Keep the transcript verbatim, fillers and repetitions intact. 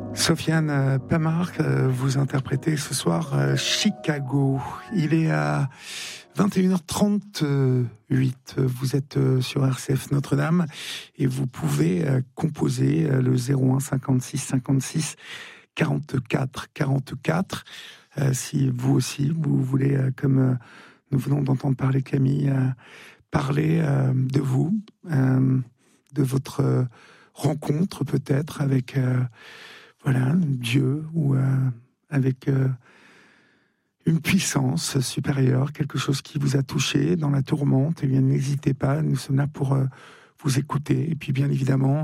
Sofiane Pamart, vous interprétez ce soir Chicago. Il est à vingt et une heures trente-huit. Vous êtes sur R C F Notre-Dame et vous pouvez composer le zéro un cinquante-six cinquante-six quarante-quatre quarante-quatre. Si vous aussi, vous voulez, comme nous venons d'entendre parler Camille, parler de vous, de votre rencontre peut-être avec... Voilà, Dieu ou euh, avec euh, une puissance supérieure, quelque chose qui vous a touché dans la tourmente, eh bien n'hésitez pas, nous sommes là pour euh, vous écouter. Et puis bien évidemment,